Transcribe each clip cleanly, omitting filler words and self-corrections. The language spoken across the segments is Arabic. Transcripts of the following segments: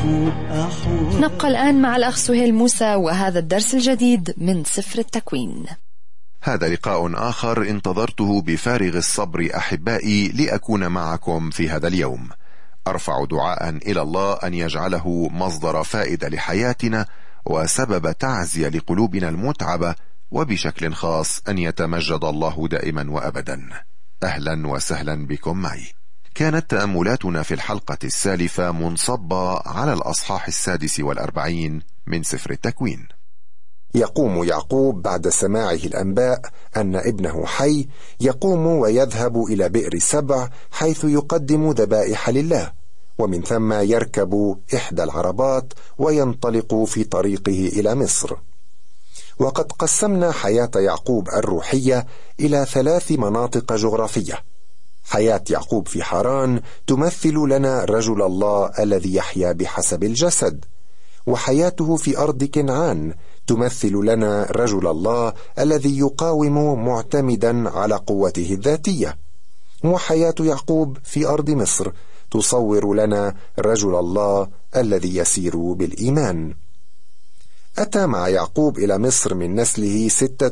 نبقى الآن مع الأخ سهيل موسى وهذا الدرس الجديد من سفر التكوين. هذا لقاء آخر انتظرته بفارغ الصبر أحبائي لأكون معكم في هذا اليوم. أرفع دعاء إلى الله أن يجعله مصدر فائدة لحياتنا وسبب تعزية لقلوبنا المتعبة، وبشكل خاص أن يتمجد الله دائما وأبدا. أهلا وسهلا بكم معي. كانت تأملاتنا في الحلقة السالفة منصبة على الأصحاح 46 من سفر التكوين. يقوم يعقوب بعد سماعه الأنباء أن ابنه حي، يقوم ويذهب إلى بئر سبع حيث يقدم ذبائح لله، ومن ثم يركب إحدى العربات وينطلق في طريقه إلى مصر. وقد قسمنا حياة يعقوب الروحية إلى 3 مناطق جغرافية. حياة يعقوب في حران تمثل لنا رجل الله الذي يحيا بحسب الجسد، وحياته في أرض كنعان تمثل لنا رجل الله الذي يقاوم معتمدا على قوته الذاتية، وحياة يعقوب في أرض مصر تصور لنا رجل الله الذي يسير بالإيمان. أتى مع يعقوب إلى مصر من نسله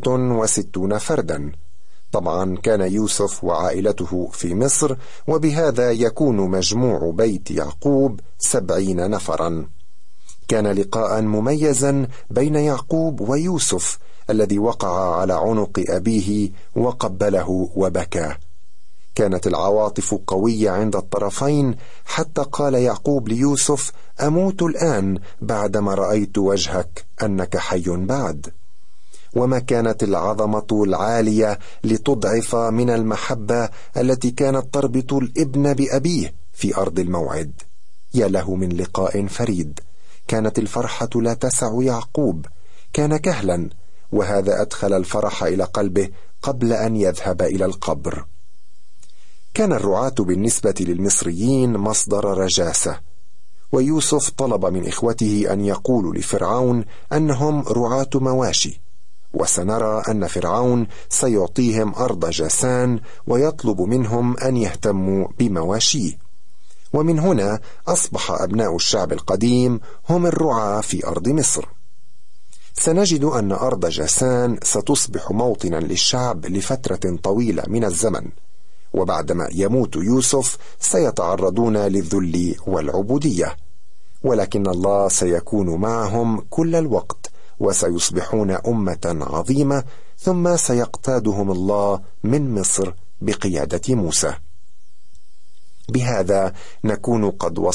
66 فردا. طبعا كان يوسف وعائلته في مصر، وبهذا يكون مجموع بيت يعقوب 70 نفرا. كان لقاء مميزا بين يعقوب ويوسف الذي وقع على عنق أبيه وقبله وبكى. كانت العواطف قوية عند الطرفين، حتى قال يعقوب ليوسف: أموت الآن بعدما رأيت وجهك أنك حي بعد. وما كانت العظمة العالية لتضعف من المحبة التي كانت تربط الابن بأبيه في أرض الموعد. يا له من لقاء فريد. كانت الفرحة لا تسع يعقوب، كان كهلا، وهذا أدخل الفرح إلى قلبه قبل أن يذهب إلى القبر. كان الرعاة بالنسبة للمصريين مصدر رجاسة، ويوسف طلب من إخوته أن يقولوا لفرعون أنهم رعاة مواشي، وسنرى أن فرعون سيعطيهم أرض جاسان ويطلب منهم أن يهتموا بمواشيه. ومن هنا أصبح أبناء الشعب القديم هم الرعاة في أرض مصر. سنجد أن أرض جاسان ستصبح موطنا للشعب لفترة طويلة من الزمن، وبعدما يموت يوسف سيتعرضون للذل والعبودية، ولكن الله سيكون معهم كل الوقت، وسيصبحون أمة عظيمة، ثم سيقتادهم الله من مصر بقيادة موسى. بهذا نكون قد وصلنا